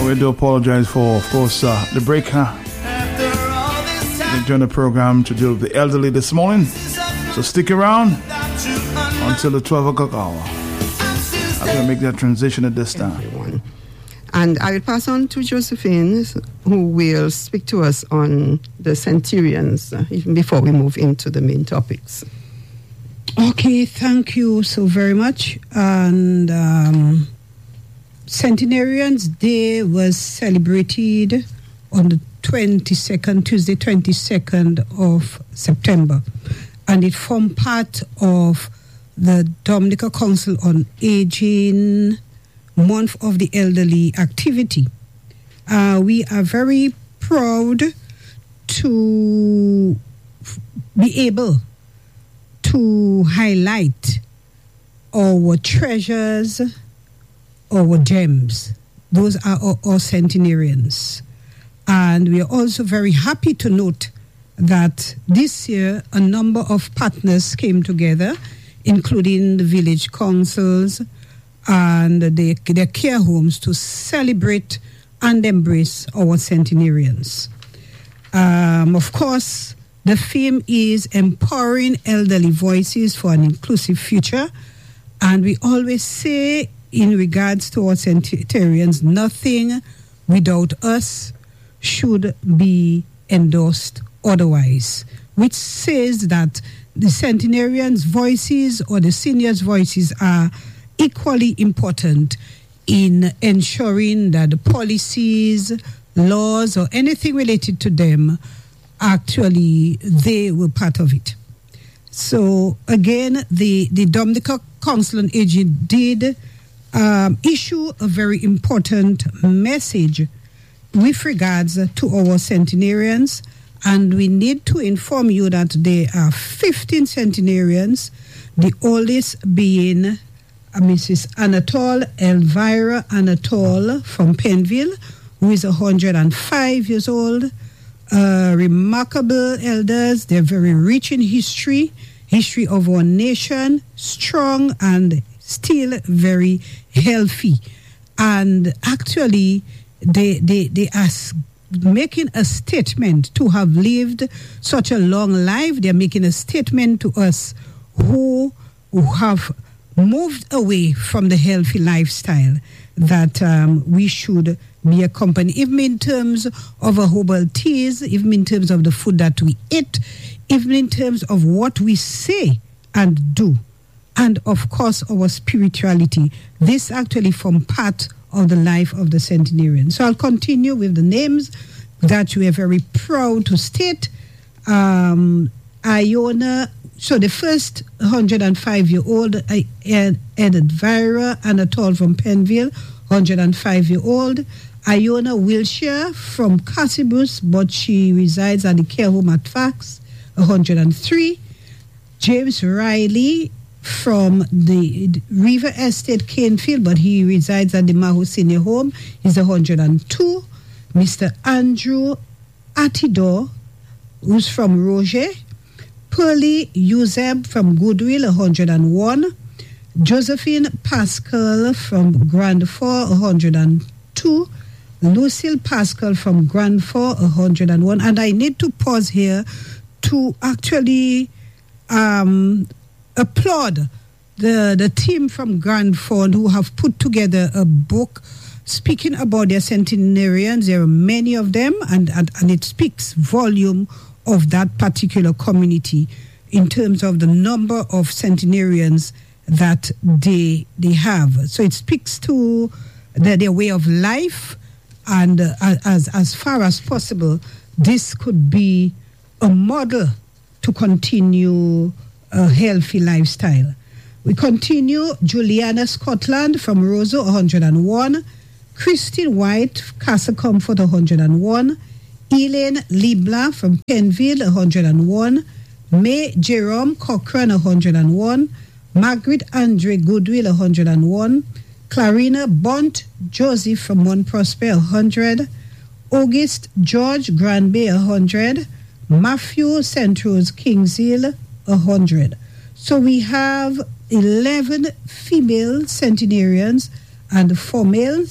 We do apologize for, of course, the break. We joined the program to deal with the elderly this morning. So stick around until the 12 o'clock hour. I'm going to make that transition at this time. Everyone. And I will pass on to Josephine, who will speak to us on the centurions even before we move into the main topics. Okay, thank you so very much. And Centenarians Day was celebrated on the Tuesday 22nd of September. And it formed part of the Dominica Council on Aging Month of the Elderly activity. We are very proud to be able to highlight our treasures, our gems. Those are our centenarians. And we are also very happy to note that this year a number of partners came together, including the village councils and their care homes, to celebrate and embrace our centenarians. Of course, the theme is empowering elderly voices for an inclusive future. And we always say, in regards to our centenarians, nothing without us should be endorsed otherwise, which says that the centenarians' voices or the seniors' voices are equally important in ensuring that the policies, laws, or anything related to them, actually they were part of it. So again, the Dominica Council on Aging did issue a very important message with regards to our centenarians, and we need to inform you that there are 15 centenarians, the oldest being Mrs. Anatole Elvira Anatole from Penville, who is 105 years old. Remarkable elders. They're very rich in history of our nation, strong and still very healthy. And actually, they are making a statement to have lived such a long life. They're making a statement to us who have moved away from the healthy lifestyle that we should be accompanied, even in terms of our herbal teas, even in terms of the food that we eat, even in terms of what we say and do, and of course our spirituality. This actually forms part of the life of the centenarian. So I'll continue with the names that we are very proud to state. Iona, so the first 105-year-old, Elvira Anatole from Penville, 105-year-old. Iona Wilshire from Cassibus, but she resides at the care home at Fax, 103. James Riley from the River Estate, Canefield, but he resides at the Maho Senior Home, is 102. Mr. Andrew Atidor, who's from Roger. Pearlie Euseb from Goodwill, 101. Josephine Pascal from Grand Fort, 102. Lucille Pascal from Grand Fort, 101. And I need to pause here to actually applaud the team from Grand Fort who have put together a book speaking about their centenarians. There are many of them, and it speaks volume of that particular community in terms of the number of centenarians that they have. So it speaks to their way of life, and as far as possible, this could be a model to continue a healthy lifestyle. We continue. Juliana Scotland from Roseau, 101. Christine White, Castle Comfort, 101. Elaine Libla from Penville, 101. May Jerome Cochran, 101. Margaret Andre Goodwill, 101. Clarina Bont Joseph from Mount Prosper, 100. August George Granby, 100. Matthew St. Rose Kingshill, 100. So we have 11 female centenarians and 4 males.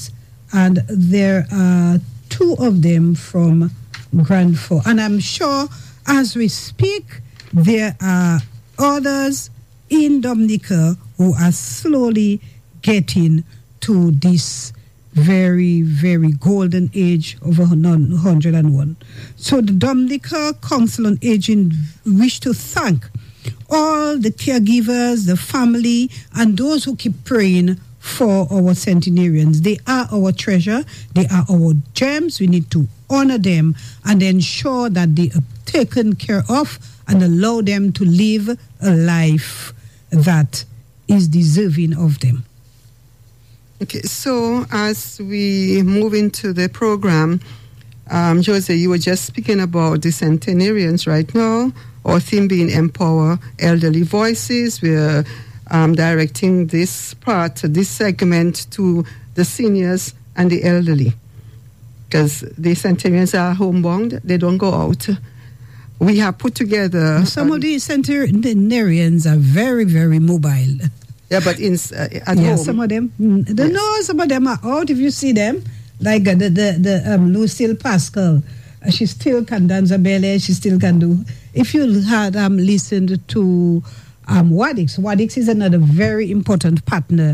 and there are 2 of them from Grand Forks. And I'm sure as we speak, there are others in Dominica who are slowly getting to this very, very golden age of 101. So the Dominica Council on Aging wish to thank all the caregivers, the family, and those who keep praying for our centenarians. They are our treasure. They are our gems. We need to honor them and ensure that they are taken care of and allow them to live a life that is deserving of them. Okay, so as we move into the program, Jose, you were just speaking about the centenarians right now. Our theme being Empower Elderly Voices. We're directing this segment to the seniors and the elderly, because the centenarians are homebound. They don't go out. We have put together... Some of these centenarians are very, very mobile. Yeah, but at home. Some of them. No, some of them are out. If you see them, like the Lucille Pascal, she still can dance a ballet. She still can do. If you had listened to Wadix is another very important partner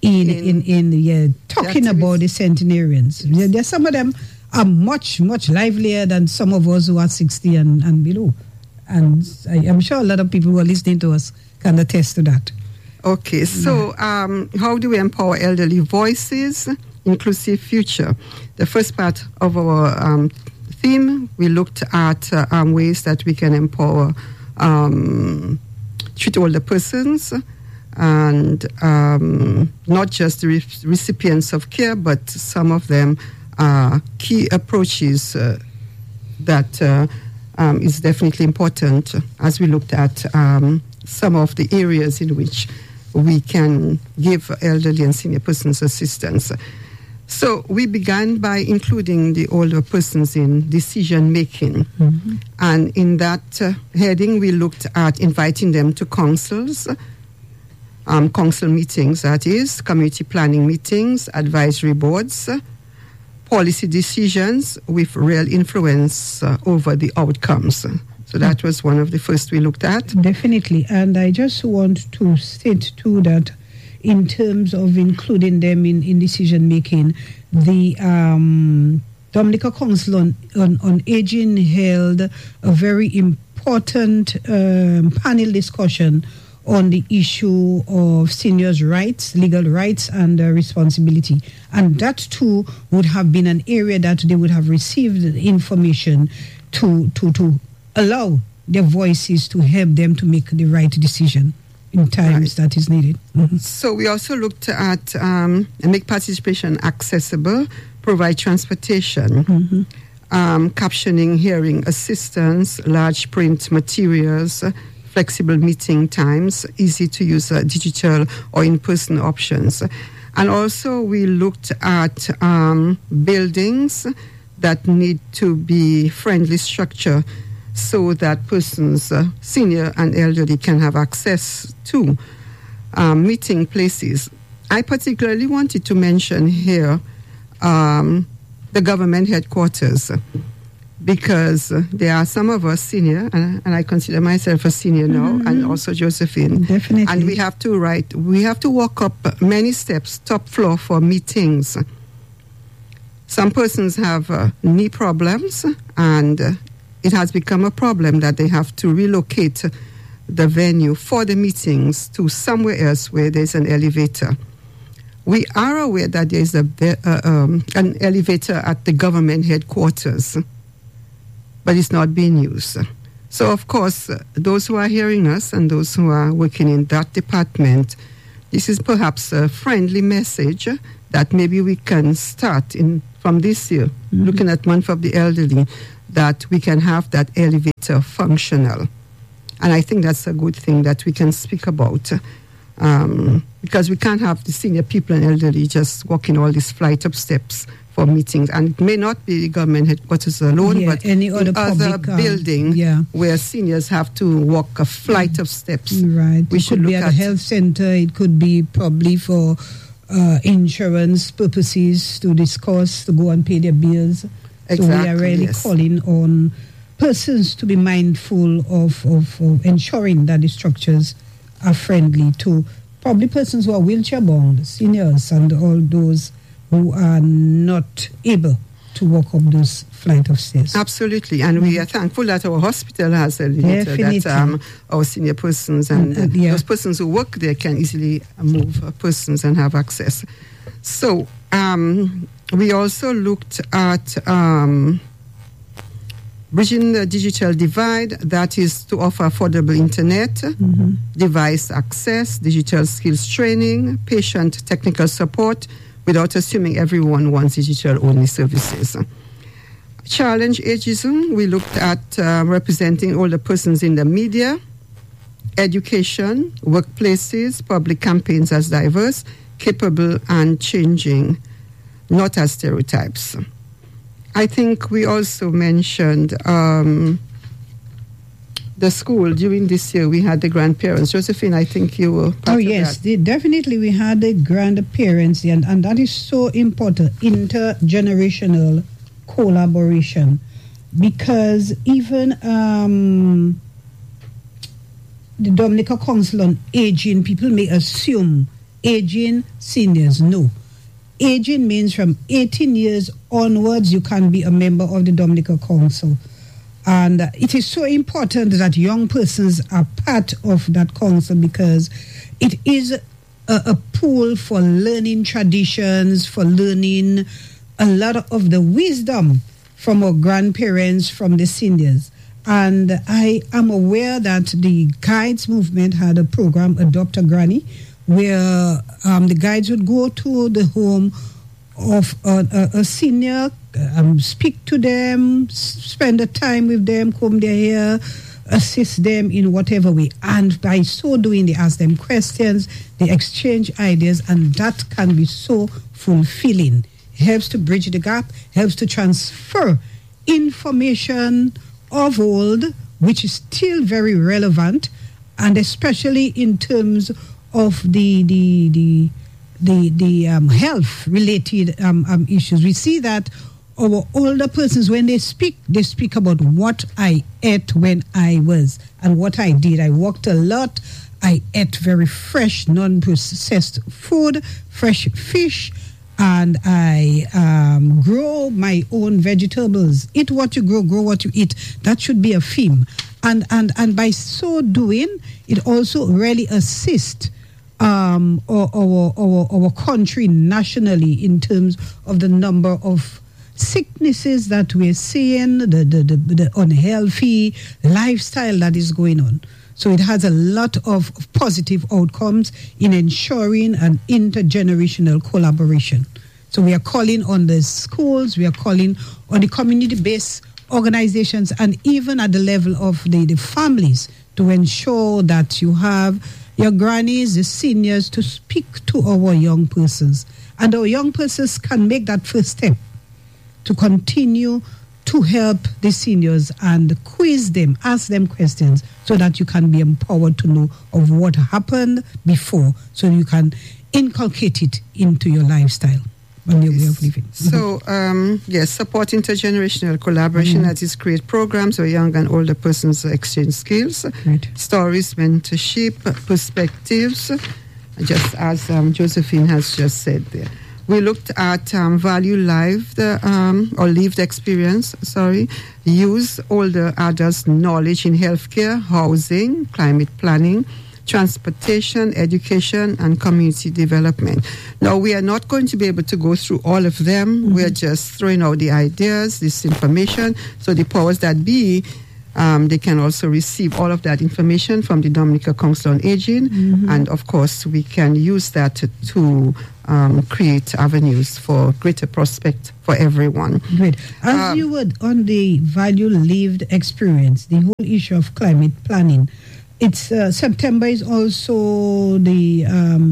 in talking about the centenarians. There's some of them are much, much livelier than some of us who are 60 and below. And I'm sure a lot of people who are listening to us can attest to that. Okay, so how do we empower elderly voices, inclusive future? The first part of our theme, we looked at ways that we can empower treat older persons, and not just the recipients of care, but some of them are key approaches that is definitely important as we looked at some of the areas in which we can give elderly and senior persons assistance. So we began by including the older persons in decision making. Mm-hmm. And in that heading, we looked at inviting them to councils, council meetings, that is, community planning meetings, advisory boards, policy decisions with real influence over the outcomes. So that was one of the first we looked at. Definitely. And I just want to state too that in terms of including them in decision making, the Dominica Council on Aging held a very important panel discussion on the issue of seniors' rights, legal rights, and responsibility. And that too would have been an area that they would have received information to allow their voices to help them to make the right decision in times that is needed. Mm-hmm. So we also looked at make participation accessible, provide transportation, captioning, hearing assistance, large print materials, flexible meeting times, easy to use digital or in-person options. And also we looked at buildings that need to be friendly structure so that persons, senior and elderly, can have access to meeting places. I particularly wanted to mention here the government headquarters, because there are some of us senior, and I consider myself a senior now, and also Josephine. Definitely. And we have to walk up many steps, top floor for meetings. Some persons have knee problems, and it has become a problem that they have to relocate the venue for the meetings to somewhere else where there's an elevator. We are aware that there is an elevator at the government headquarters, but it's not being used. So, of course, those who are hearing us and those who are working in that department, this is perhaps a friendly message that maybe we can start from this year, looking at Month of the Elderly, that we can have that elevator functional. And I think that's a good thing that we can speak about, because we can't have the senior people and elderly just walking all this flight of steps for meetings. And it may not be the government headquarters alone, but any other building where seniors have to walk a flight of steps. Right. We should be at a health center. It could be probably for insurance purposes to discuss, to go and pay their bills. Exactly, so we are really calling on persons to be mindful of ensuring that the structures are friendly to probably persons who are wheelchair bound, seniors, and all those who are not able to walk up those flight of stairs. Absolutely, and we are thankful that our hospital has a limiter that our senior persons and those persons who work there can easily move persons and have access. So we also looked at bridging the digital divide, that is to offer affordable internet, device access, digital skills training, patient technical support, without assuming everyone wants digital-only services. Challenge ageism, we looked at representing older persons in the media, education, workplaces, public campaigns as diverse, capable, and changing, not as stereotypes. I think we also mentioned the school. During this year, we had the grandparents. Josephine, I think you were part of yes, that. Definitely we had the grandparents, and that is so important, intergenerational collaboration, because even the Dominica Council on Aging, people may assume aging seniors. No. Aging means from 18 years onwards, you can be a member of the Dominica Council. And it is so important that young persons are part of that council, because it is a pool for learning traditions, for learning a lot of the wisdom from our grandparents, from the seniors. And I am aware that the Guides movement had a program, Adopt a Granny, where the guides would go to the home of a senior, speak to them, spend the time with them, comb their hair, assist them in whatever way. And by so doing, they ask them questions, they exchange ideas, and that can be so fulfilling. It helps to bridge the gap, helps to transfer information of old, which is still very relevant, and especially in terms of the health-related issues. We see that our older persons, when they speak about what I ate when I was and what I did. I walked a lot. I ate very fresh, non-processed food, fresh fish, and I grow my own vegetables. Eat what you grow what you eat. That should be a theme. And by so doing, it also really assists our country nationally in terms of the number of sicknesses that we're seeing, the unhealthy lifestyle that is going on. So it has a lot of positive outcomes in ensuring an intergenerational collaboration. So we are calling on the schools, we are calling on the community-based organizations, and even at the level of the families, to ensure that you have your grannies, the seniors, to speak to our young persons. And our young persons can make that first step to continue to help the seniors and quiz them, ask them questions, so that you can be empowered to know of what happened before, so you can inculcate it into your lifestyle and your way of living. So, yes, support intergenerational collaboration, that is create programs where young and older persons exchange skills, stories, mentorship, perspectives, just as Josephine has just said there. We looked at value lived experience, use older adults' knowledge in healthcare, housing, climate planning, transportation, education, and community development. Now, we are not going to be able to go through all of them. We are just throwing out the ideas, this information, so the powers that be, they can also receive all of that information from the Dominica Council on Aging, and of course, we can use that to create avenues for greater prospect for everyone. Great. As you would on the value lived experience, the whole issue of climate planning, it's September is also the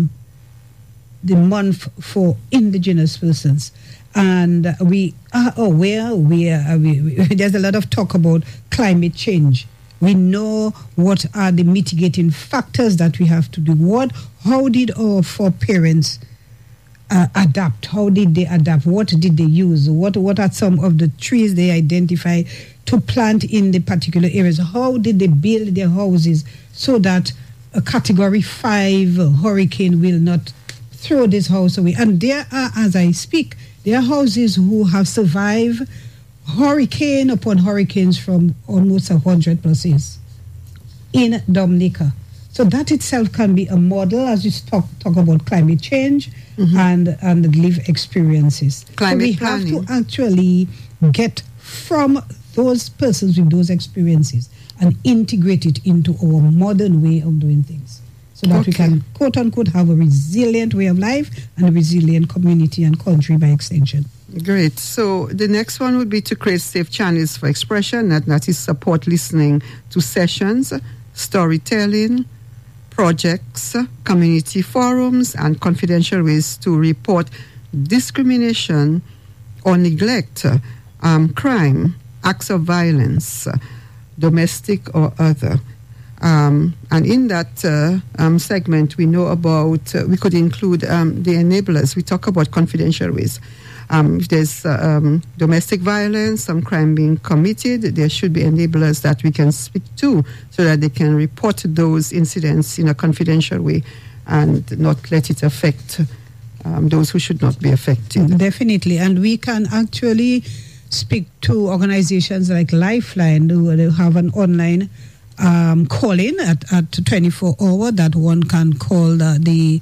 month for indigenous persons, and we are aware. There's a lot of talk about climate change. We know what are the mitigating factors that we have to do. How did our foreparents adapt? How did they adapt? What did they use? What are some of the trees they identify to plant in the particular areas? How did they build their houses so that a Category 5 hurricane will not throw this house away? And there are, as I speak, there are houses who have survived hurricane upon hurricanes from almost 100 plus years in Dominica. So that itself can be a model as you talk about climate change and live experiences. Climate planning. Have to actually get from those persons with those experiences and integrate it into our modern way of doing things, so that we can, quote unquote, have a resilient way of life and a resilient community and country by extension. Great. So the next one would be to create safe channels for expression, that is support listening to sessions, storytelling, projects, community forums, and confidential ways to report discrimination or neglect, crime, acts of violence, domestic or other. And in that segment, we know about, we could include the enablers. We talk about confidential ways. If there's domestic violence, some crime being committed, there should be enablers that we can speak to so that they can report those incidents in a confidential way and not let it affect those who should not be affected. Definitely. And we can actually speak to organizations like Lifeline who have an online call-in at 24 hours that one can call the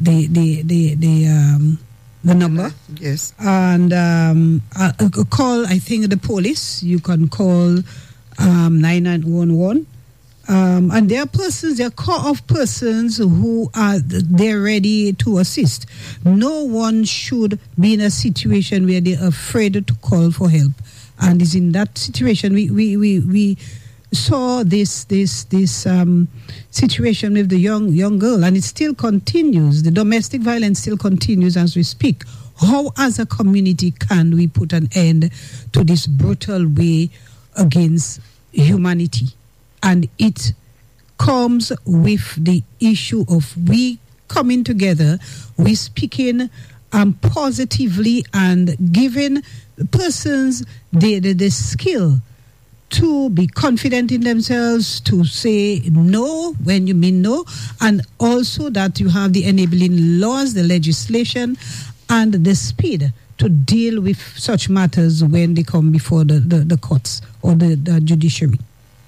number. Yes. And call, I think, the police. You can call 9911. And there are persons, there are core of persons who are there ready to assist. No one should be in a situation where they're afraid to call for help. And is in that situation, we saw this situation with the young girl, and it still continues. The domestic violence still continues as we speak. How, as a community, can we put an end to this brutal way against humanity? And it comes with the issue of we coming together, we speaking positively and giving persons the skill to be confident in themselves, to say no when you mean no, and also that you have the enabling laws, the legislation, and the speed to deal with such matters when they come before the courts or the judiciary.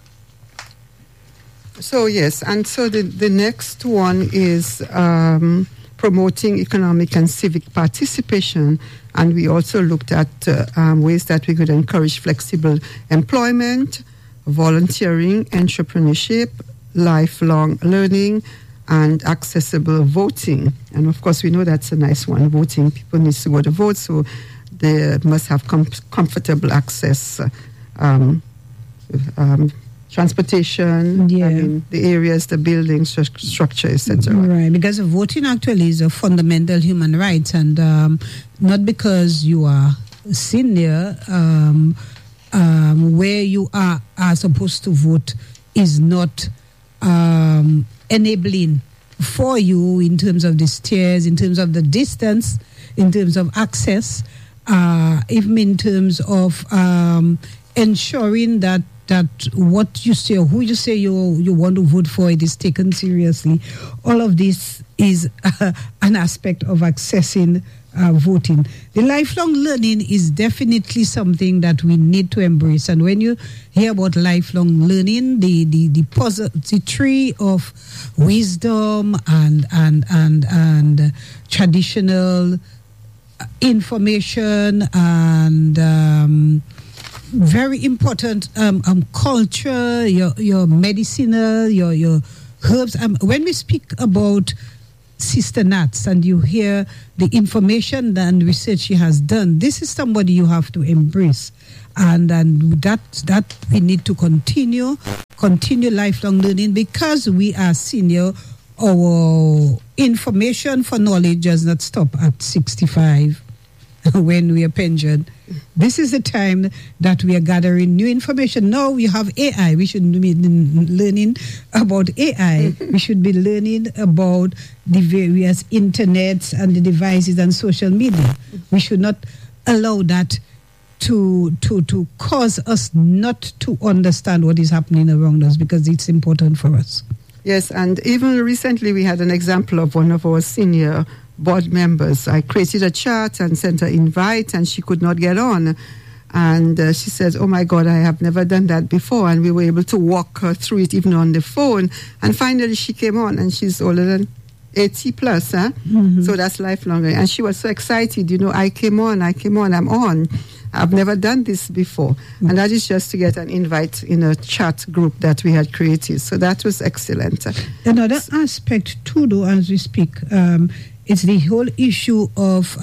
So yes, and so the next one is promoting economic and civic participation, and we also looked at ways that we could encourage flexible employment, volunteering, entrepreneurship, lifelong learning, and accessible voting. And of course, we know that's a nice one. Voting, people need to go to vote, so they must have comfortable access. Transportation, yeah. I mean, the areas, the buildings, structure, etc. Right, because voting actually is a fundamental human right, and not because you are senior, where you are supposed to vote is not enabling for you in terms of the stairs, in terms of the distance, in terms of access, even in terms of ensuring that what you say or who you say you want to vote for, it is taken seriously. All of this is an aspect of accessing voting. The lifelong learning is definitely something that we need to embrace. And when you hear about lifelong learning, the tree of wisdom and traditional information and very important culture, your medicinal, your herbs. When we speak about Sister Nats and you hear the information and research she has done, this is somebody you have to embrace. And that we need to continue lifelong learning, because we are senior. Our information for knowledge does not stop at 65. when we are pensioned. This is the time that we are gathering new information. Now we have AI. We shouldn't be learning about AI. We should be learning about the various internets and the devices and social media. We should not allow that to cause us not to understand what is happening around us, because it's important for us. Yes, and even recently we had an example of one of our senior board members. I created a chat and sent her invite, and she could not get on. And she says, oh my God, I have never done that before. And we were able to walk her through it even on the phone. And finally she came on, and she's older than 80 plus, huh? Mm-hmm. So that's lifelong. And she was so excited, I came on, I'm on. I've never done this before. Mm-hmm. And that is just to get an invite in a chat group that we had created. So that was excellent. Another aspect too, though, as we speak, it's the whole issue of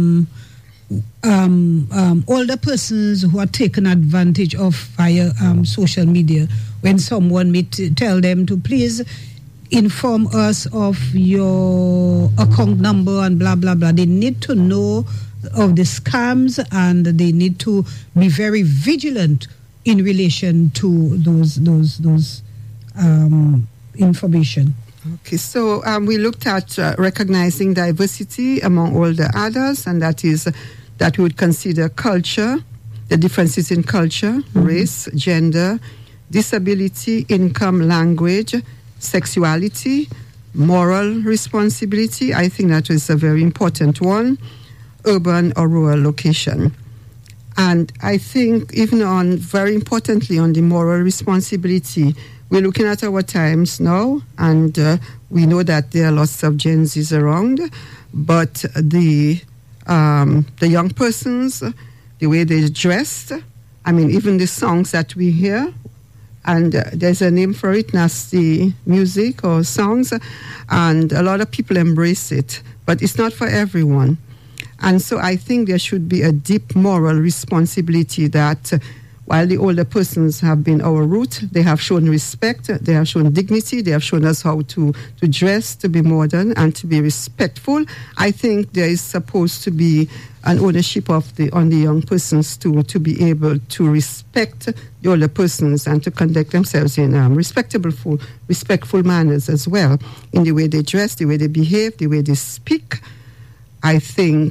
older persons who are taken advantage of via social media. When someone may tell them to please inform us of your account number and blah, blah, blah. They need to know of the scams, and they need to be very vigilant in relation to those information. Okay, so we looked at recognizing diversity among older adults, and that is that we would consider culture, the differences in culture, race, gender, disability, income, language, sexuality, moral responsibility. I think that is a very important one. Urban or rural location. And I think even very importantly on the moral responsibility, we're looking at our times now, and we know that there are lots of Gen Zs around, but the young persons, the way they're dressed, even the songs that we hear, and there's a name for it, nasty music or songs, and a lot of people embrace it, but it's not for everyone. And so I think there should be a deep moral responsibility that while the older persons have been our root, they have shown respect, they have shown dignity, they have shown us how to dress, to be modern, and to be respectful. I think there is supposed to be an ownership on the young persons to be able to respect the older persons and to conduct themselves in respectful manners as well, in the way they dress, the way they behave, the way they speak. I think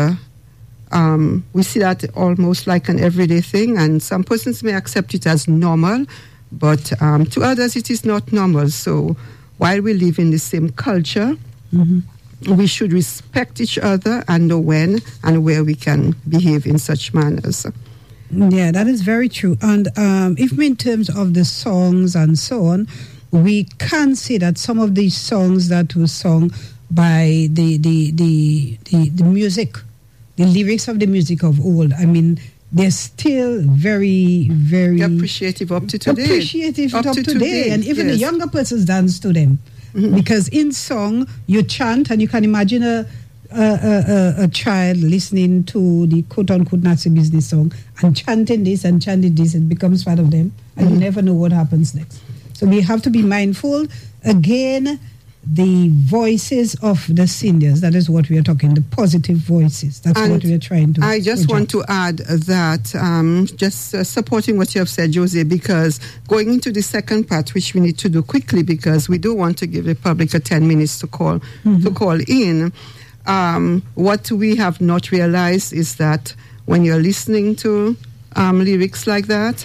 we see that almost like an everyday thing, and some persons may accept it as normal, but to others it is not normal. So while we live in the same culture, we should respect each other and know when and where we can behave in such manners. Yeah, that is very true. And if in terms of the songs and so on, we can see that some of these songs that were sung by the music, the lyrics of the music of old, they're still very, very appreciative up to today. And even the younger persons dance to them. Mm-hmm. Because in song, you chant, and you can imagine a child listening to the quote-unquote Nazi business song and chanting this, it becomes part of them, and you never know what happens next. So we have to be mindful. Again, the voices of the seniors, that is what we are talking, the positive voices. That's what we are trying to I just want to add that, supporting what you have said, Jose, because going into the second part, which we need to do quickly because we do want to give the public 10 minutes to call in, what we have not realized is that when you're listening to lyrics like that,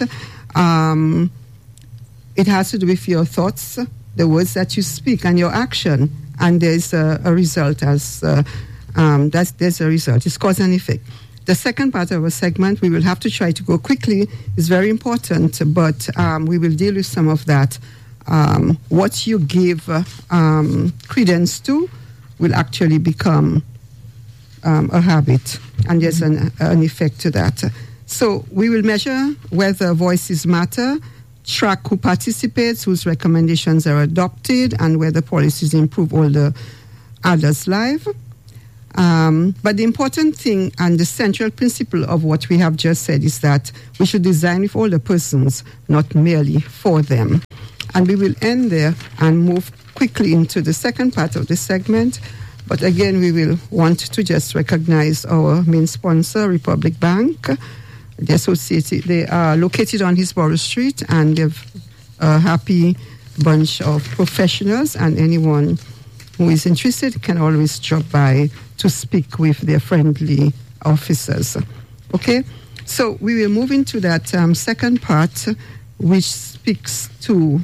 it has to do with your thoughts, the words that you speak, and your action, and there's a result. There's a result. It's cause and effect. The second part of our segment, we will have to try to go quickly, is very important, but we will deal with some of that. What you give credence to will actually become a habit, and there's an effect to that. So we will measure whether voices matter, track who participates, whose recommendations are adopted, and whether policies improve older adults' lives. But the important thing and the central principle of what we have just said is that we should design with older persons, not merely for them. And we will end there and move quickly into the second part of the segment. But again, we will want to just recognize our main sponsor, Republic Bank. They are located on Hillsborough Street, and they've a happy bunch of professionals, and anyone who is interested can always drop by to speak with their friendly officers. Okay? So we will move into that second part, which speaks to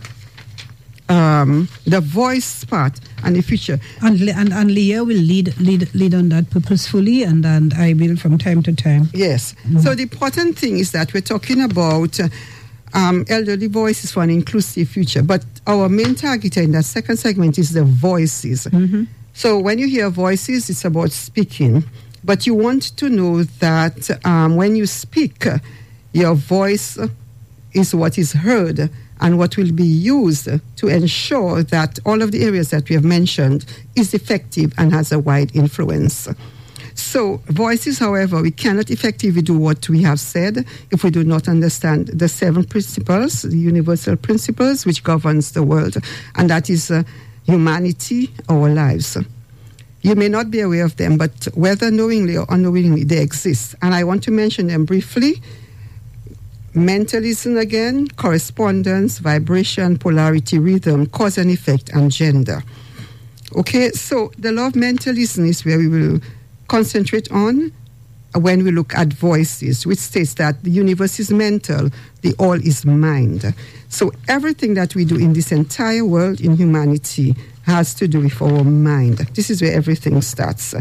the voice part and the future. And Leah will lead on that purposefully, and I will from time to time. Yes. Mm-hmm. So the important thing is that we're talking about elderly voices for an inclusive future. But our main target in that second segment is the voices. Mm-hmm. So when you hear voices, it's about speaking. But you want to know that when you speak, your voice is what is heard and what will be used to ensure that all of the areas that we have mentioned is effective and has a wide influence. So voices, however, we cannot effectively do what we have said if we do not understand the 7 principles, the universal principles which governs the world, and that is humanity, our lives. You may not be aware of them, but whether knowingly or unknowingly, they exist. And I want to mention them briefly. Mentalism again, correspondence, vibration, polarity, rhythm, cause and effect, and gender. Okay, so the law of mentalism is where we will concentrate on when we look at voices, which states that the universe is mental, the all is mind. So everything that we do in this entire world, in humanity, has to do with our mind. This is where everything starts.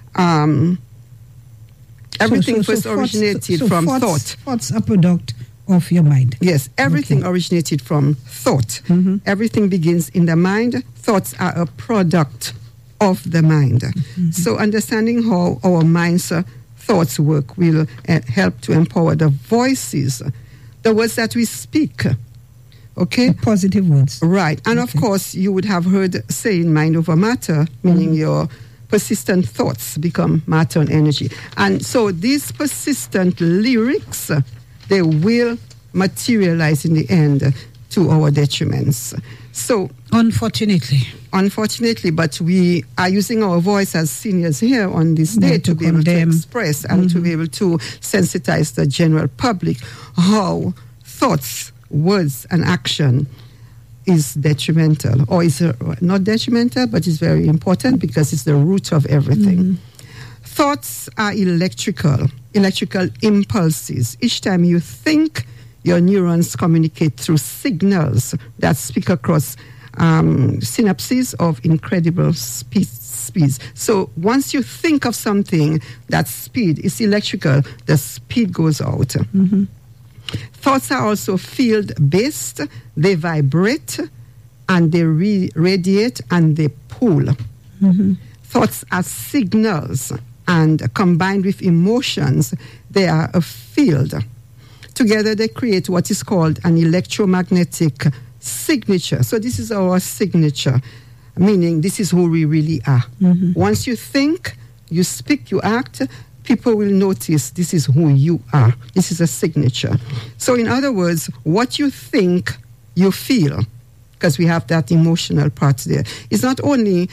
Everything first originated from thought. Thoughts are product of your mind. Yes, everything originated from thought. Mm-hmm. Everything begins in the mind. Thoughts are a product of the mind. Mm-hmm. So understanding how our minds, thoughts work will help to empower the voices, the words that we speak. Okay? The positive words. Right. And of course, you would have heard saying mind over matter, meaning your persistent thoughts become matter and energy. And so these persistent lyrics, they will materialize in the end to our detriments. So Unfortunately, but we are using our voice as seniors here on this day to be able to express and to be able to sensitize the general public how thoughts, words, and action is detrimental, or is not detrimental, but is very important because it's the root of everything. Mm-hmm. Thoughts are electrical impulses. Each time you think, your neurons communicate through signals that speak across synapses of incredible speeds. So once you think of something, that speed is electrical, the speed goes out. Mm-hmm. Thoughts are also field-based. They vibrate, and they radiate, and they pull. Mm-hmm. Thoughts are signals, and combined with emotions, they are a field. Together, they create what is called an electromagnetic signature. So this is our signature, meaning this is who we really are. Mm-hmm. Once you think, you speak, you act, people will notice this is who you are. This is a signature. So in other words, what you think, you feel, because we have that emotional part there. It is not only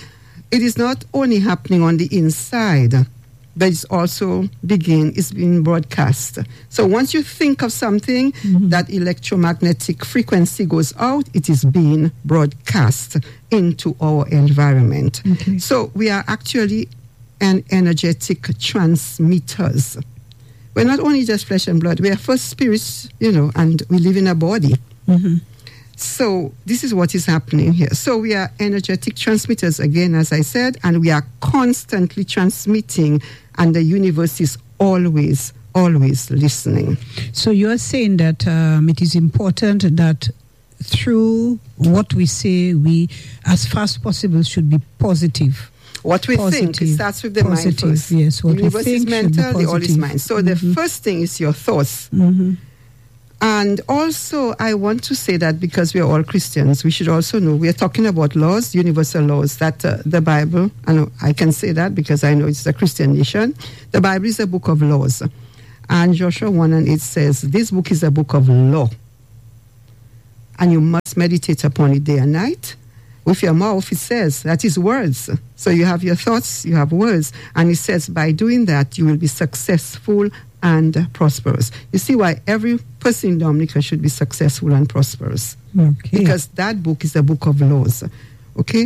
happening on the inside, but it's also being broadcast. So once you think of something, that electromagnetic frequency goes out, it is being broadcast into our environment. Okay. So we are actually an energetic transmitters. We're not only just flesh and blood, we are first spirits, and we live in a body. Mm-hmm. So this is what is happening here. So we are energetic transmitters, again, as I said, and we are constantly transmitting, and the universe is always listening. So you are saying that it is important that through what we say, we, as fast as possible, should be positive. What we think, it starts with the mind first. Yes, what the universe we think is mental, the all is mind. So the first thing is your thoughts. Mm-hmm. And also, I want to say that because we are all Christians, we should also know we are talking about laws, universal laws, that the Bible, and I can say that because I know it's a Christian nation, the Bible is a book of laws. And Joshua 1:8 says, this book is a book of law. And you must meditate upon it day and night. with your mouth, it says, that is words. So you have your thoughts, you have words, and it says by doing that, you will be successful and prosperous. You see why every person in Dominica should be successful and prosperous. Okay. Because that book is a book of laws. Okay?